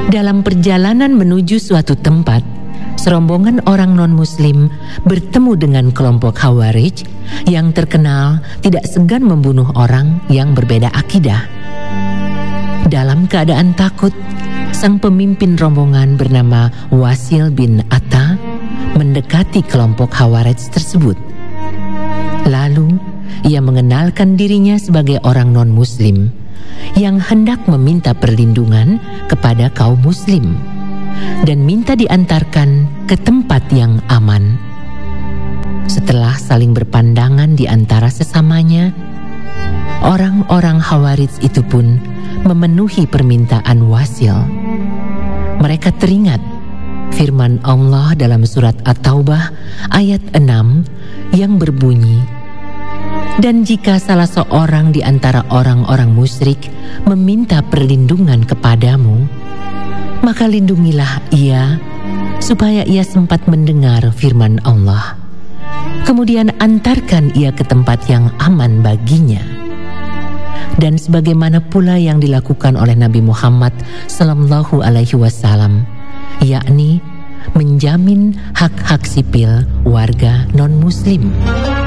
Dalam perjalanan menuju suatu tempat, serombongan orang non-muslim bertemu dengan kelompok Khawarij yang terkenal tidak segan membunuh orang yang berbeda akidah. Dalam keadaan takut, sang pemimpin rombongan bernama Wasil bin Atta mendekati kelompok Khawarij tersebut. Lalu, ia mengenalkan dirinya sebagai orang non-muslim yang hendak meminta perlindungan kepada kaum muslim dan minta diantarkan ke tempat yang aman. Setelah saling berpandangan di antara sesamanya, orang-orang Khawarij itu pun memenuhi permintaan Wasil. Mereka teringat firman Allah dalam surat At-Taubah ayat 6 yang berbunyi, "Dan jika salah seorang di antara orang-orang musyrik meminta perlindungan kepadamu, maka lindungilah ia supaya ia sempat mendengar firman Allah. Kemudian antarkan ia ke tempat yang aman baginya." Dan sebagaimana pula yang dilakukan oleh Nabi Muhammad SAW, yakni menjamin hak-hak sipil warga non-muslim.